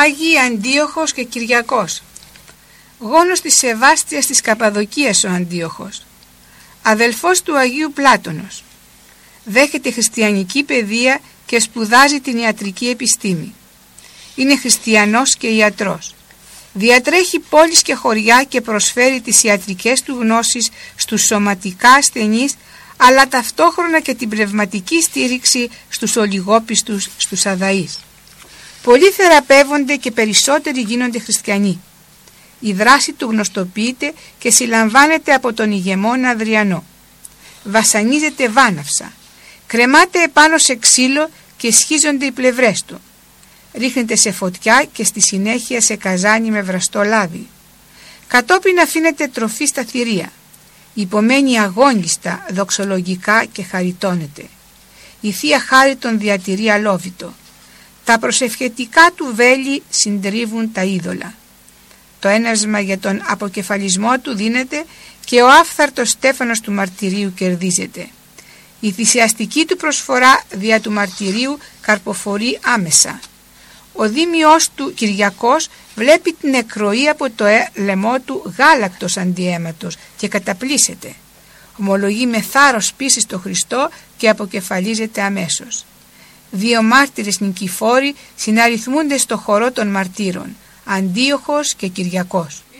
Άγιοι Αντίοχος και Κυριακός. Γόνος της Σεβάστιας της Καπαδοκίας ο Αντίοχος. Αδελφός του Αγίου Πλάτωνος. Δέχεται χριστιανική παιδεία και σπουδάζει την ιατρική επιστήμη. Είναι χριστιανός και ιατρός. Διατρέχει πόλεις και χωριά και προσφέρει τις ιατρικές του γνώσεις στους σωματικά ασθενείς, αλλά ταυτόχρονα και την πνευματική στήριξη στους ολιγόπιστους, στους αδαείς. Πολλοί θεραπεύονται και περισσότεροι γίνονται χριστιανοί. Η δράση του γνωστοποιείται και συλλαμβάνεται από τον ηγεμόνα Αδριανό. Βασανίζεται βάναυσα. Κρεμάται επάνω σε ξύλο και σχίζονται οι πλευρές του. Ρίχνεται σε φωτιά και στη συνέχεια σε καζάνι με βραστό λάδι. Κατόπιν αφήνεται τροφή στα θηρία. Υπομένει αγώνιστα, δοξολογικά και χαριτώνεται. Η Θεία Χάρη τον διατηρεί αλόβητο. Τα προσευχετικά του βέλη συντρίβουν τα είδωλα. Το ένασμα για τον αποκεφαλισμό του δίνεται και ο άφθαρτος στέφανος του μαρτυρίου κερδίζεται. Η θυσιαστική του προσφορά δια του μαρτυρίου καρποφορεί άμεσα. Ο δήμιος του Κυριακός βλέπει την εκροή από το λαιμό του γάλακτος αντιαίματος και καταπλήσεται. Ομολογεί με θάρρος πίστη στο Χριστό και αποκεφαλίζεται αμέσως. 2 μάρτυρες νικηφόροι συναριθμούνται στο χορό των μαρτύρων, Αντίοχος και Κυριακός.